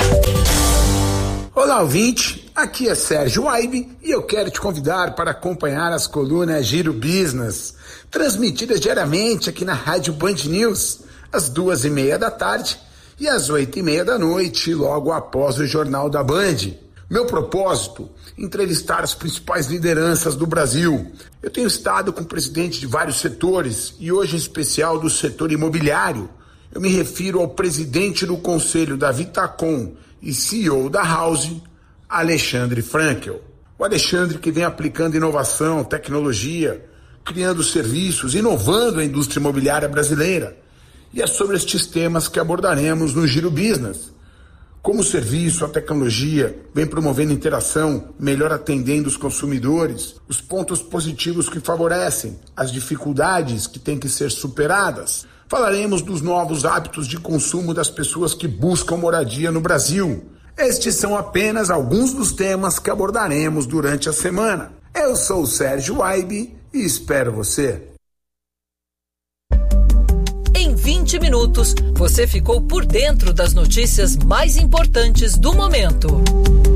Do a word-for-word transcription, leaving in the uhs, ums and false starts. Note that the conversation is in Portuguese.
Olá, ouvinte, aqui é Sérgio Waibe e eu quero te convidar para acompanhar as colunas Giro Business, transmitidas diariamente aqui na Rádio Band News, às duas e meia da tarde e às oito e meia da noite, logo após o Jornal da Band. Meu propósito, entrevistar as principais lideranças do Brasil. Eu tenho estado com o presidente de vários setores e hoje em especial do setor imobiliário. Eu me refiro ao presidente do conselho da Vitacom e C E O da House, Alexandre Frankel. O Alexandre que vem aplicando inovação, tecnologia, criando serviços, inovando a indústria imobiliária brasileira. E é sobre estes temas que abordaremos no Giro Business. Como o serviço, a tecnologia vem promovendo interação, melhor atendendo os consumidores, os pontos positivos que favorecem, as dificuldades que têm que ser superadas. Falaremos dos novos hábitos de consumo das pessoas que buscam moradia no Brasil. Estes são apenas alguns dos temas que abordaremos durante a semana. Eu sou o Sérgio Waibe e espero você. Em vinte minutos, você ficou por dentro das notícias mais importantes do momento.